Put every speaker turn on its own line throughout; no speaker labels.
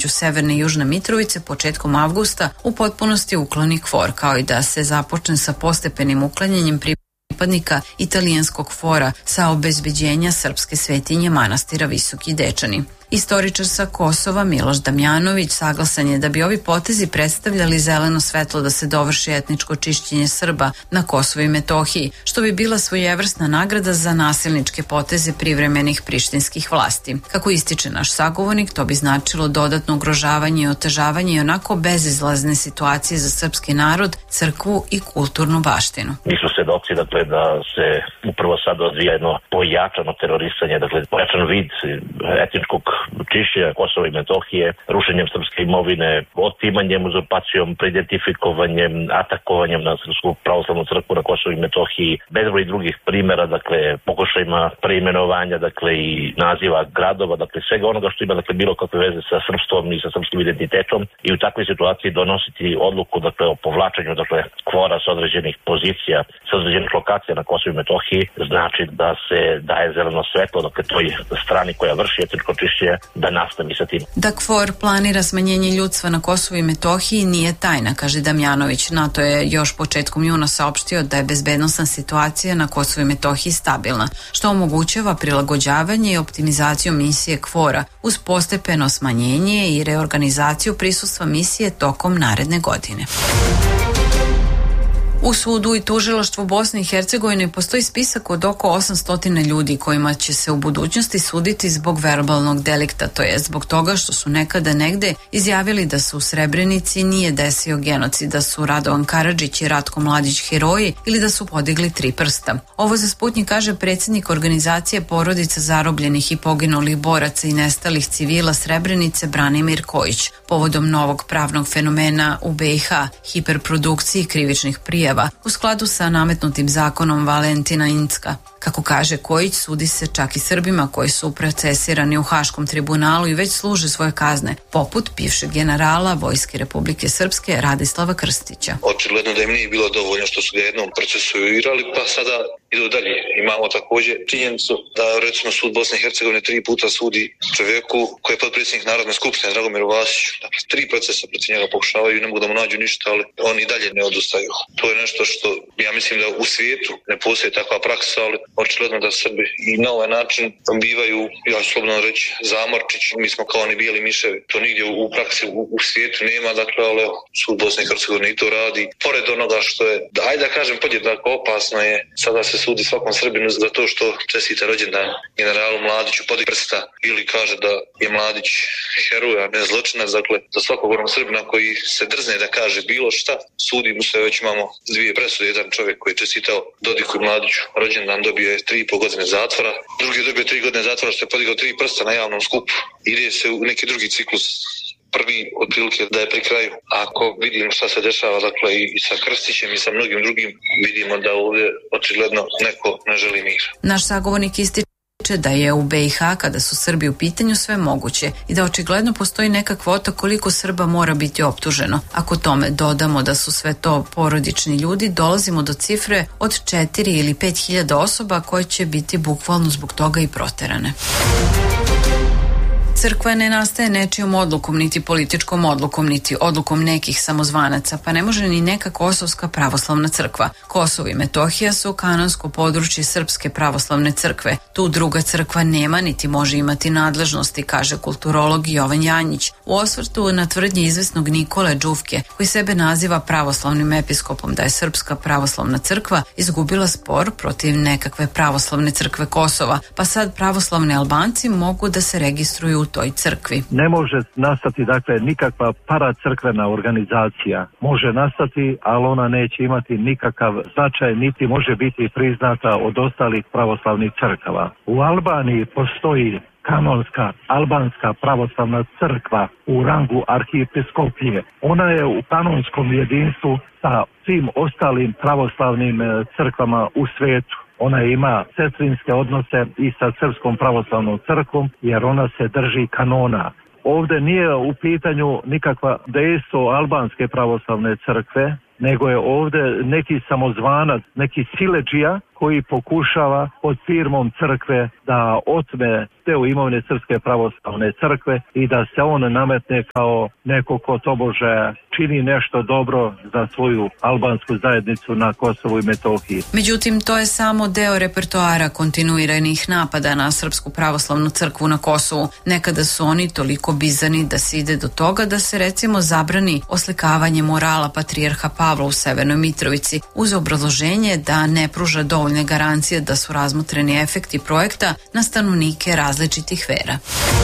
Severne i Južne Mitrovice početkom avgusta u potpunosti ukloni KFOR, kao i da se započne sa postepenim uklanjanjem pripadnika italijanskog KFOR-a sa obezbeđenja srpske svetinje manastira Visoki Dečani. Istoričar sa Kosova Miloš Damjanović saglasan je da bi ovi potezi predstavljali zeleno svetlo da se dovrši etničko čišćenje Srba na Kosovu i Metohiji, što bi bila svojevrsna nagrada za nasilničke poteze privremenih prištinskih vlasti. Kako ističe naš sagovornik, to bi značilo dodatno ugrožavanje i otežavanje i onako bezizlazne situacije za srpski narod, crkvu i kulturnu baštinu.
Mi smo svedoci da se upravo sad odvija jedno pojačano terorisanje, pojačan vid etničkog čišćenja Kosova i Metohije, rušenjem srpske imovine, otimanjem, uzurpacijom, preidentifikovanjem, atakovanjem na Srpsku pravoslavnu crkvu na Kosovu i Metohiji, bezbroj drugih primjera, pokušajima preimenovanja, i naziva gradova, svega onoga što ima, bilo kakve veze sa srpstvom i sa srpskim identitetom i u takvoj situaciji donositi odluku, o povlačenju, KFOR-a sa određenih pozicija, sa određenih lokacija na Kosovu i Metohiji, znači da se daje zeleno svetlo, toj strani koja vrši etničko čišćenje da nastavi sa tim.
Da KFOR planira smanjenje ljudstva na Kosovu i Metohiji nije tajna, kaže Damjanović. NATO je još početkom juna saopštio da je bezbednosna situacija na Kosovu i Metohiji stabilna, što omogućava prilagođavanje i optimizaciju misije KFOR-a uz postepeno smanjenje i reorganizaciju prisustva misije tokom naredne godine. U sudu i tužilaštvu Bosne i Hercegovine postoji spisak od oko 800 ljudi kojima će se u budućnosti suditi zbog verbalnog delikta, to je zbog toga što su nekada negde izjavili da se u Srebrenici nije desio genocid, da su Radovan Karadžić i Ratko Mladić heroji ili da su podigli 3 prsta. Ovo za Sputnjik kaže predsjednik organizacije porodica zarobljenih i poginulih boraca i nestalih civila Srebrenice Branimir Kojić, povodom novog pravnog fenomena u BiH, hiperprodukciji krivičnih prijava u skladu sa nametnutim zakonom Valentina Incka. Kako kaže Kojić, sudi se čak i Srbima koji su procesirani u Haškom tribunalu i već služe svoje kazne, poput bivšeg generala Vojske Republike Srpske Radislava Krstića.
Očigledno da im nije bilo dovoljno što su ga jednom procesuirali, pa sada idu dalje. Imamo također činjenicu da recimo sud Bosne i Hercegovine 3 puta sudi čovjeku koji je potpredsjednik Narodne skupštine Dragomiru Vasiću. Dakle, 3 procesa protiv njega pokušavaju, ne mogu da mu nađu ništa, ali oni i dalje ne odustaju. To je nešto što ja mislim da u svijetu ne postoji takva praksa, ali očigledno da Srbi i na ovaj način bivaju, ja ću slobodno reći, zamorčići. Mi smo kao oni bijeli miševi. To nigdje u praksi u svijetu nema, ali sud Bosne i Hercegovine i to radi. Pored onoga što je, ajde da kažem, podjednako opasno je, sada se sudi svakom Srbinu za to što čestita rođendan generalu Mladiću, podi prsta ili kaže da je Mladić heroj, a ne zločinac. Dakle, za svakog onog Srbina koji se drzne da kaže bilo šta, sudi mu se, već imamo 2 presude. Jedan čovjek koji je čestitao Dodiku i Mladiću rođendan dobio je 3,5 godine zatvora, drugi je dobio 3 godine zatvora što je podigao 3 prsta na javnom skupu. Ide se u neki drugi ciklus. Prvi otprilike da je pri kraju. Ako vidimo šta se dešava, i sa Krstićem i sa mnogim drugim, vidimo da ovdje očigledno neko ne želi mir.
Naš sagovornik ističe da je u BiH kada su Srbi u pitanju sve moguće i da očigledno postoji neka kvota koliko Srba mora biti optuženo. Ako tome dodamo da su sve to porodični ljudi, dolazimo do cifre od 4 ili 5 hiljada osoba koje će biti bukvalno zbog toga i proterane. Crkva ne nastaje nečijom odlukom, niti političkom odlukom, niti odlukom nekih samozvanaca, pa ne može ni neka Kosovska pravoslavna crkva. Kosovo i Metohija su kanonsko područje Srpske pravoslavne crkve. Tu druga crkva nema, niti može imati nadležnosti, kaže kulturolog Jovan Janjić. U osvrtu na tvrdnje izvesnog Nikole Đufke, koji sebe naziva pravoslavnim episkopom, da je Srpska pravoslavna crkva izgubila spor protiv nekakve pravoslavne crkve Kosova, pa sad pravoslavni Albanci mogu da se registruju u toj crkvi.
Ne može nastati nikakva paracrkvena organizacija. Može nastati, ali ona neće imati nikakav značaj, niti može biti priznata od ostalih pravoslavnih crkava. U Albaniji postoji kanonska albanska pravoslavna crkva u rangu arhiepiskopije. Ona je u kanonskom jedinstvu sa svim ostalim pravoslavnim crkvama u svijetu. Ona ima sestrinske odnose i sa Srpskom pravoslavnom crkvom jer ona se drži kanona. ovdje nije u pitanju nikakva dejstvo albanske pravoslavne crkve, nego je ovdje neki samozvanac, neki siledžija koji pokušava pod firmom crkve da otme deo imovine Srpske pravoslavne crkve i da se on nametne kao neko ko tobože čini nešto dobro za svoju albansku zajednicu na Kosovu i Metohiji.
Međutim, to je samo deo repertoara kontinuiranih napada na Srpsku pravoslavnu crkvu na Kosovu. Nekada su oni toliko bizarni da se ide do toga da se recimo zabrani oslikavanje murala patrijarha Pavla u Severnoj Mitrovici uz obrazloženje da ne pruža dovoljne garancije da su razmotreni efekti projekta na stanovnike različitih vera.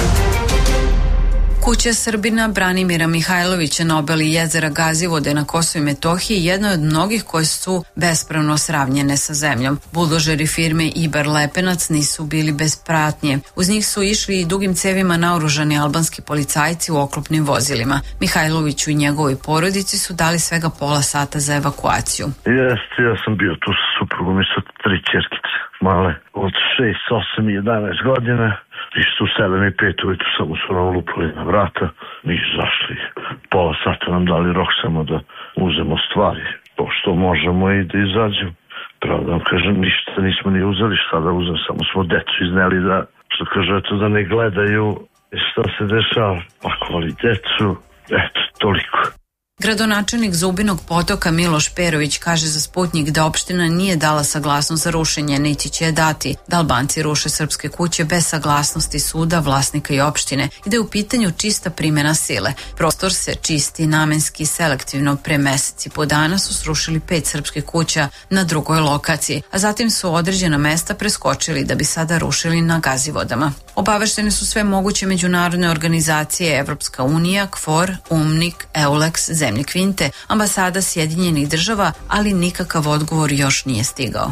Kuća Srbina Branimira Mihajlovića na obali jezera Gazivode na Kosovu i Metohiji jedna je od mnogih koje su bespravno sravnjene sa zemljom. Buldožeri firme Ibar Lepenac nisu bili bez pratnje. Uz njih su išli i dugim cevima naoružani albanski policajci u oklopnim vozilima. Mihajloviću i njegovoj porodici su dali svega pola sata za evakuaciju.
Jeste, ja sam bio tu sa suprugom i sa 3 ćerkice male od 6, 8 i 11 godina. Išli su u 7 i 5 ujutru, samo su nam lupali na vrata, nisu zašli. Pola sata nam dali rok samo da uzemo stvari, pošto možemo i da izađemo. Pravo da vam kažem, ništa nismo ni uzeli, šta da uzem, samo smo decu izneli da, što kaže, eto da ne gledaju šta se dešava, pakovali decu, eto, toliko.
Gradonačelnik Zubinog Potoka Miloš Perović kaže za Sputnjik da opština nije dala saglasnost za rušenje, niti će je dati, da Albanci ruše srpske kuće bez saglasnosti suda, vlasnika i opštine i da je u pitanju čista primjena sile. Prostor se čisti namenski selektivno. Pre mesec i po dana su srušili 5 srpskih kuća na drugoj lokaciji, a zatim su određena mesta preskočili da bi sada rušili na Gazivodama. Obaveštene su sve moguće međunarodne organizacije, Evropska unija, KFOR, UNMIK, EULEX, zemlje Kvinte, ambasada Sjedinjenih država, ali nikakav odgovor još nije stigao.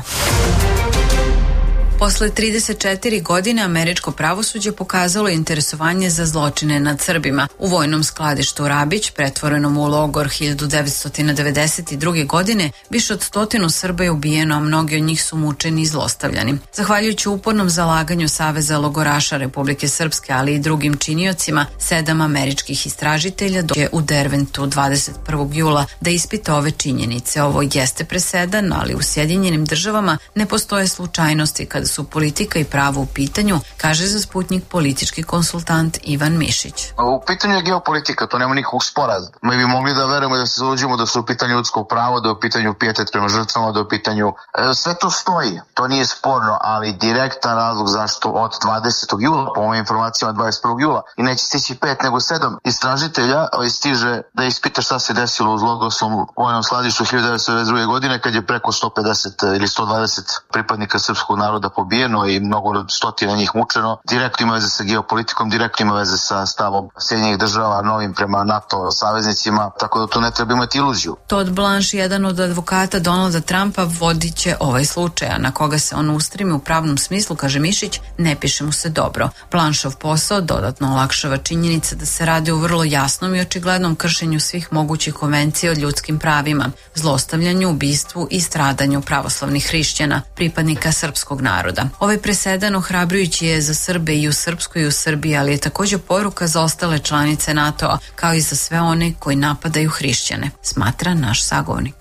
Posle 34 godine američko pravosuđe pokazalo interesovanje za zločine nad Srbima. U vojnom skladištu Rabić, pretvorenom u logor 1992. godine, više od 100 Srba je ubijeno, a mnogi od njih su mučeni i zlostavljani. Zahvaljujući upornom zalaganju Saveza logoraša Republike Srpske, ali i drugim činiocima, 7 američkih istražitelja dođe u Derventu 21. jula da ispita ove činjenice. Ovo jeste presedan, ali u Sjedinjenim državama ne postoje slučajnosti kada su politika i pravo u pitanju, kaže za Sputnjik politički konsultant Ivan Mišić.
U pitanju je geopolitika, to nema nikakvog spora. Mi bi mogli da verujemo da se zaluđimo da su u pitanju ljudsko pravo, da je u pitanju pijetet prema žrtvama, da je u pitanju... Sve to stoji, to nije sporno, ali direktan razlog zašto od 20. jula, po ovim informacijama 21. jula, i neće stići 5 nego 7 istražitelja, stiže da ispita šta se desilo uz Logosom vojnom skladištu 1992. godine, kad je preko 150 ili 120 pripadnika srpskog naroda pobijeno i mnogo stotina njih mučeno. Direktno ima veze sa geopolitikom, direktno ima veze sa stavom Sjedinjenih država novim prema NATO saveznicima, tako da tu ne treba imati iluziju.
Todd Blanche, jedan od advokata Donalda Trumpa, vodit će ovaj slučaj, a na koga se on ustremi u pravnom smislu, kaže Mišić, ne piše mu se dobro. Blancheov posao dodatno olakšava činjenica da se radi o vrlo jasnom i očiglednom kršenju svih mogućih konvencija o ljudskim pravima, zlostavljanju, ubistvu i stradanju pravoslavnih hrišćana, pripadnika srpskog naroda. Ovaj presedan ohrabrujući je za Srbe i u Srpskoj i u Srbiji, ali je također poruka za ostale članice NATO-a, kao i za sve one koji napadaju hrišćane, smatra naš sagovornik.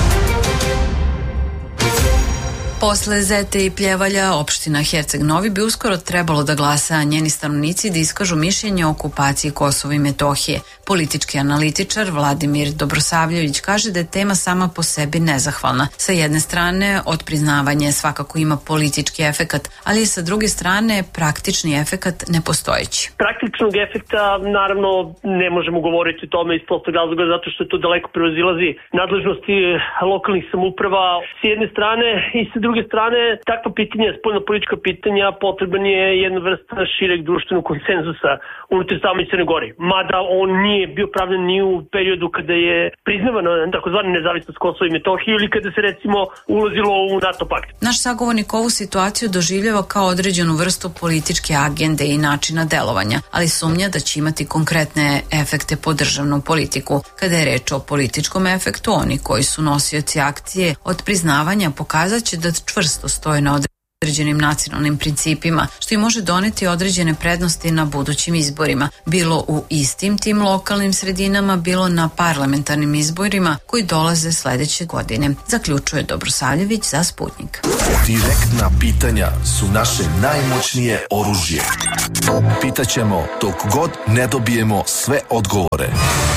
Posle Zete i Pljevalja, opština Herceg Novi bi uskoro trebalo da glasa, a njeni stanovnici da iskažu mišljenje o okupaciji Kosova i Metohije. Politički analitičar Vladimir Dobrosavljević kaže da je tema sama po sebi nezahvalna. Sa jedne strane, otpriznavanje svakako ima politički efekat, ali je sa druge strane praktični efekat nepostojeći.
Praktičnog efekta naravno ne možemo govoriti o tome iz prostog razloga zato što to daleko prevazilazi nadležnosti lokalnih samouprava s jedne strane i sa druge strane takva pitanja, spoljno politička pitanja, potreban je jedna vrsta šireg društvenog konsenzusa unutar same Crne Gore. Mada on nije bio pravljen ni u periodu kada je priznavana takozvana nezavisnost Kosova i Metohije ili kada se recimo ulazilo u NATO pakt.
Naš sagovornik ovu situaciju doživljava kao određenu vrstu političke agende i načina delovanja, ali sumnja da će imati konkretne efekte po državnu politiku. Kada je reč o političkom efektu, oni koji su nosioci akcije od priznavanja pokazat će da čvrsto stoje na određenim nacionalnim principima, što im može doneti određene prednosti na budućim izborima, bilo u istim tim lokalnim sredinama, bilo na parlamentarnim izborima koji dolaze sledeće godine, zaključuje Dobrosavljević za Sputnik.
Direktna pitanja su naše najmoćnije oružje. Pitaćemo dok god ne dobijemo sve odgovore.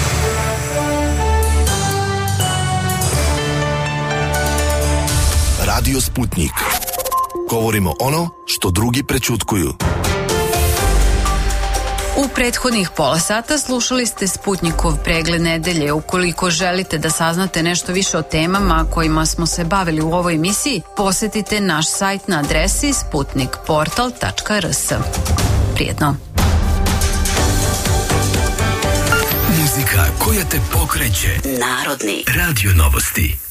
Radio Sputnik. Govorimo ono što drugi prećutkuju.
U prethodnih pola sata slušali ste Sputnikov pregled nedelje. Ukoliko želite da saznate nešto više o temama kojima smo se bavili u ovoj emisiji, posetite naš sajt na adresi sputnikportal.rs. Prijetno.
Muzika koja te pokreće.
Narodni
Radio Novosti.